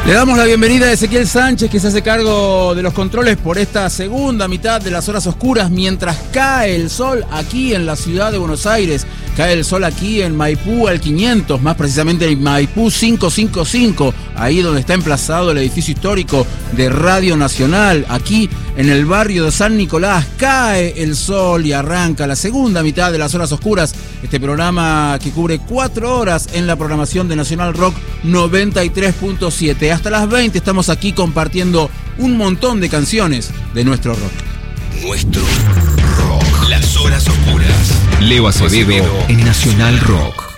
Le damos la bienvenida a Ezequiel Sánchez, que se hace cargo de los controles por esta segunda mitad de las horas oscuras, mientras cae el sol aquí en la ciudad de Buenos Aires. Cae el sol aquí en Maipú al 500, más precisamente en Maipú 555, ahí donde está emplazado el edificio histórico de Radio Nacional, aquí en el barrio de San Nicolás. Cae el sol y arranca la segunda mitad de las horas oscuras, este programa que cubre 4 horas en la programación de Nacional Rock 93.7. Hasta las 20 estamos aquí compartiendo un montón de canciones de nuestro rock. Nuestro rock. Las horas oscuras. Leo Acevedo en Nacional Rock.